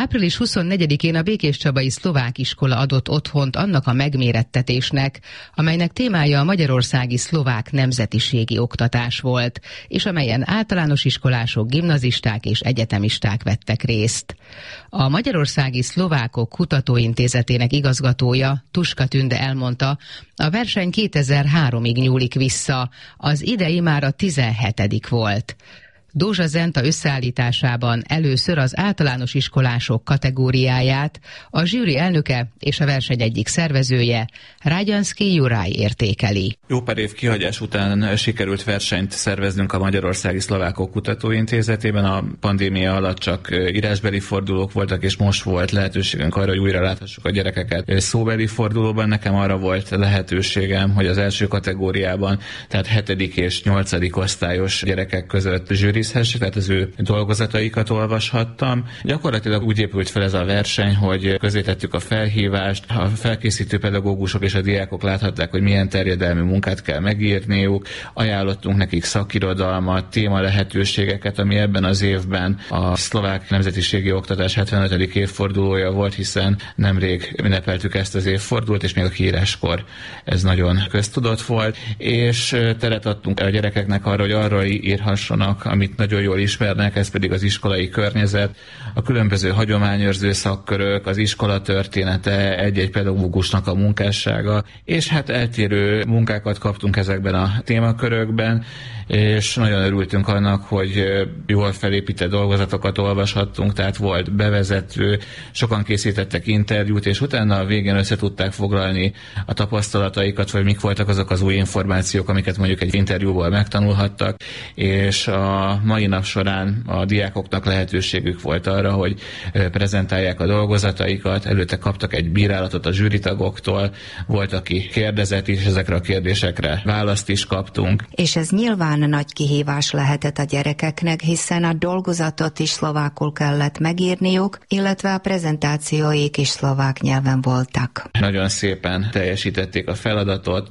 Április 24-én a Békéscsabai Szlovák Iskola adott otthont annak a megmérettetésnek, amelynek témája a magyarországi szlovák nemzetiségi oktatás volt, és amelyen általános iskolások, gimnazisták és egyetemisták vettek részt. A Magyarországi Szlovákok Kutatóintézetének igazgatója, Tuska Tünde elmondta, a verseny 2003-ig nyúlik vissza, az idei már a 17. volt. Dózsa Zenta összeállításában először az általános iskolások kategóriáját a zsűri elnöke és a verseny egyik szervezője, Rágyanszky Juraj értékeli. Jó pár év kihagyás után sikerült versenyt szerveznünk a Magyarországi Szlovákok Kutatóintézetében. A pandémia alatt csak írásbeli fordulók voltak, és most volt lehetőségünk arra, hogy újra láthassuk a gyerekeket szóbeli fordulóban. Nekem arra volt lehetőségem, hogy az első kategóriában, tehát 7. és 8. osztályos gyerekek között zsűrizhessek, tehát az ő dolgozataikat olvashattam. Gyakorlatilag úgy épült fel ez a verseny, hogy közzétettük a felhívást, a felkészítő pedagógusok és a diákok láthatták, hogy milyen terjedelmű munkát kell megírniuk, ajánlottunk nekik szakirodalmat, téma lehetőségeket, ami ebben az évben a szlovák nemzetiségi oktatás 75. évfordulója volt, hiszen nemrég ünnepeltük ezt az évfordulót, és még a kiíráskor ez nagyon köztudott volt, és teret adtunk a gyerekeknek arra, hogy arra írhassanak, amit nagyon jól ismernek, ez pedig az iskolai környezet, a különböző hagyományőrző szakkörök, az iskola története, egy-egy pedagógusnak a munkássága, és hát eltérő munkákat kaptunk ezekben a témakörökben, és nagyon örültünk annak, hogy jól felépített dolgozatokat olvashattunk, tehát volt bevezető, sokan készítettek interjút, és utána a végén össze tudták foglalni a tapasztalataikat, vagy mik voltak azok az új információk, amiket mondjuk egy interjúból megtanulhattak, és a mai nap során a diákoknak lehetőségük volt arra, hogy prezentálják a dolgozataikat, előtte kaptak egy bírálatot a zsűritagoktól, volt, aki kérdezett is, ezekre a kérdésekre választ is kaptunk. És ez nyilván nagy kihívás lehetett a gyerekeknek, hiszen a dolgozatot is szlovákul kellett megírniuk, illetve a prezentációik is szlovák nyelven voltak. Nagyon szépen teljesítették a feladatot,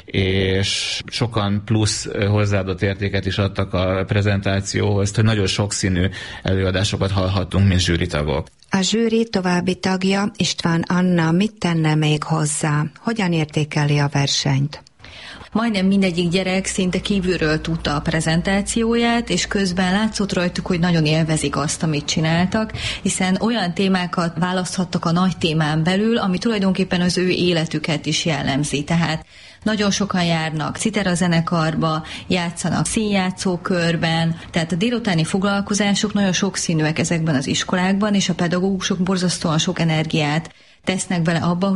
és sokan plusz hozzáadott értéket is adtak a prezentációhoz, hogy nagyon sokszínű előadásokat hallhattunk, mint zsűritagok. A zsűri további tagja, István Anna, mit tenne még hozzá? Hogyan értékeli a versenyt? Majdnem mindegyik gyerek szinte kívülről tudta a prezentációját, és közben látszott rajtuk, hogy nagyon élvezik azt, amit csináltak, hiszen olyan témákat választhattak a nagy témán belül, ami tulajdonképpen az ő életüket is jellemzi. Tehát nagyon sokan járnak citerazenekarba, játszanak színjátszókörben, tehát a délutáni foglalkozások nagyon sokszínűek ezekben az iskolákban, és a pedagógusok borzasztóan sok energiát tesznek bele abba,